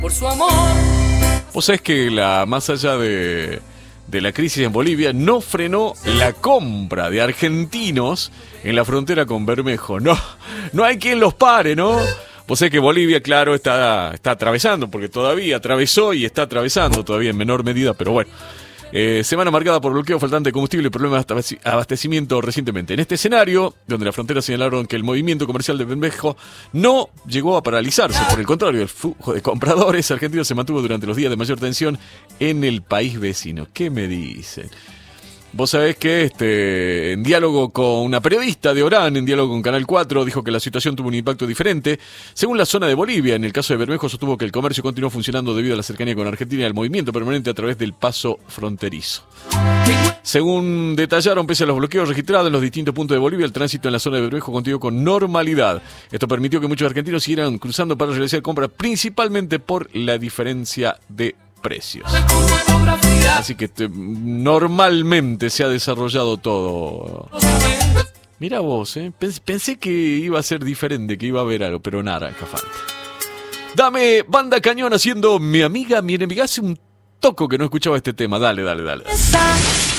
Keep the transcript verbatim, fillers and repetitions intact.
por su amor. Vos sabés que la, más allá de, de la crisis en Bolivia, no frenó la compra de argentinos en la frontera con Bermejo. No, no hay quien los pare, ¿no? Vos sabés que Bolivia, claro, está, está atravesando, porque todavía atravesó y está atravesando todavía en menor medida, pero bueno. Eh, semana marcada por bloqueo, faltante de combustible y problemas de abastecimiento recientemente. En este escenario, donde las fronteras señalaron que el movimiento comercial de Bermejo no llegó a paralizarse, por el contrario, el flujo de compradores argentinos se mantuvo durante los días de mayor tensión en el país vecino. ¿Qué me dicen? Vos sabés que este, en diálogo con una periodista de Orán, en diálogo con Canal cuatro, dijo que la situación tuvo un impacto diferente. Según la zona de Bolivia, en el caso de Bermejo, sostuvo que el comercio continuó funcionando debido a la cercanía con Argentina y al movimiento permanente a través del paso fronterizo. Según detallaron, pese a los bloqueos registrados en los distintos puntos de Bolivia, el tránsito en la zona de Bermejo continuó con normalidad. Esto permitió que muchos argentinos siguieran cruzando para realizar compras, principalmente por la diferencia de precios. Así que te, normalmente se ha desarrollado todo. Mira vos, ¿eh? Pensé que iba a ser diferente, que iba a haber algo, pero naranja falta. Dame Banda Cañón haciendo Mi Amiga, Mi Enemiga. Hace un toco que no escuchaba este tema. Dale, dale, dale.